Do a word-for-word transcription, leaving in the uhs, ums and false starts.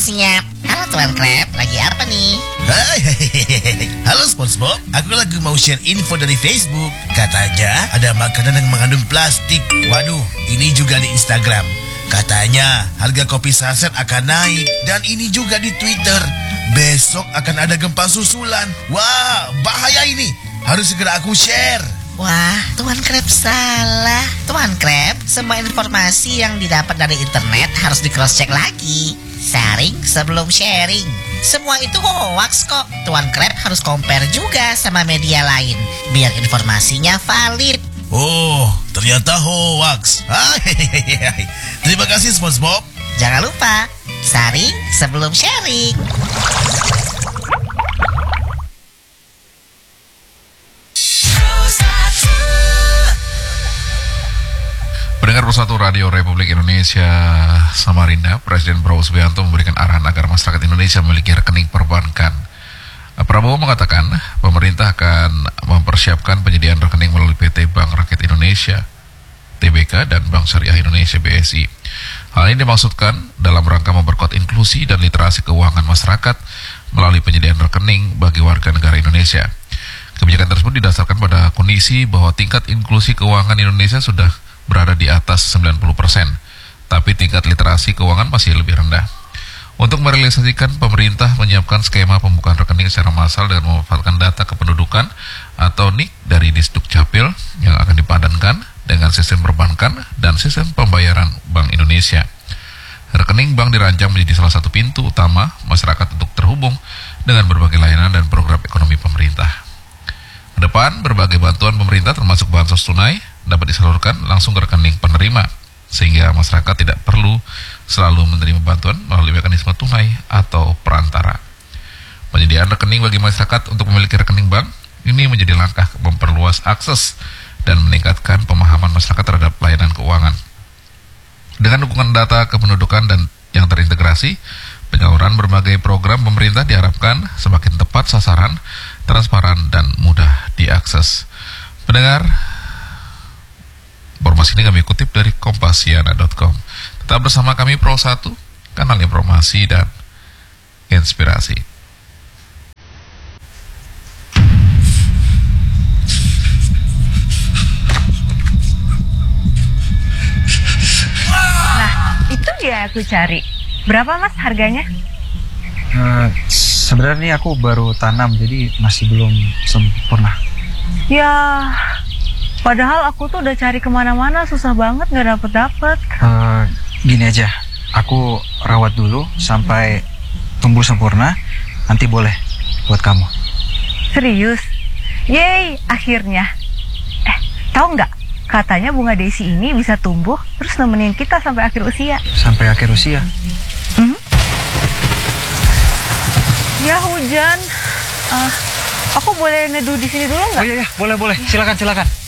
aku siap. Halo Tuan Crab, lagi apa nih? Hai, halo SpongeBob. Aku lagi mau share info dari Facebook. Katanya ada makanan yang mengandung plastik. Waduh, ini juga di Instagram. Katanya harga kopi saset akan naik. Dan ini juga di Twitter. Besok akan ada gempa susulan. Wah, bahaya ini. Harus segera aku share. Wah, Tuan Crab salah. Tuan Crab, semua informasi yang didapat dari internet harus di cross check lagi. Sharing sebelum sharing. Semua itu hoax kok. Tuan Crab harus compare juga sama media lain biar informasinya valid. Oh, ternyata hoax. Terima kasih SpongeBob. Jangan lupa sharing sebelum sharing. Pendengar Persatu Radio Republik Indonesia Samarinda, Presiden Prabowo Subianto memberikan arahan agar masyarakat Indonesia memiliki rekening perbankan. Prabowo mengatakan pemerintah akan mempersiapkan penyediaan rekening melalui P T Bank Rakyat Indonesia, T B K, dan Bank Syariah Indonesia, B S I. Hal ini dimaksudkan dalam rangka memperkuat inklusi dan literasi keuangan masyarakat melalui penyediaan rekening bagi warga negara Indonesia. Kebijakan tersebut didasarkan pada kondisi bahwa tingkat inklusi keuangan Indonesia sudah berada di atas sembilan puluh persen, tapi tingkat literasi keuangan masih lebih rendah. Untuk merealisasikan, pemerintah menyiapkan skema pembukaan rekening secara massal dengan memanfaatkan data kependudukan atau N I K dari Disduk Capil yang akan dipadankan dengan sistem perbankan dan sistem pembayaran Bank Indonesia. Rekening bank dirancang menjadi salah satu pintu utama masyarakat untuk terhubung dengan berbagai layanan dan program ekonomi pemerintah. Ke depan, berbagai bantuan pemerintah termasuk bansos tunai dapat disalurkan langsung ke rekening penerima, sehingga masyarakat tidak perlu selalu menerima bantuan melalui mekanisme tunai atau perantara. Penyediaan rekening bagi masyarakat untuk memiliki rekening bank ini menjadi langkah memperluas akses dan meningkatkan pemahaman masyarakat terhadap layanan keuangan. Dengan dukungan data kependudukan dan yang terintegrasi, penyaluran berbagai program pemerintah diharapkan semakin tepat sasaran, transparan, dan mudah diakses. Pendengar, informasi ini kami kutip dari kompasiana dot com. Tetap bersama kami Pro satu, kanal informasi dan inspirasi. Nah, itu dia aku cari. Berapa mas harganya? Uh, sebenarnya aku baru tanam, jadi masih belum sempurna. Ya, padahal aku tuh udah cari kemana-mana, susah banget nggak dapet-dapet. Uh, gini aja, aku rawat dulu sampai tumbuh sempurna, nanti boleh buat kamu. Serius? Yeay, akhirnya. Eh, tahu nggak? Katanya bunga Daisy ini bisa tumbuh terus nemenin kita sampai akhir usia. Sampai akhir usia? Hmm? Ya hujan. Uh, aku boleh neduh di sini dulu nggak? Oh iya, iya, boleh boleh. Silakan silakan.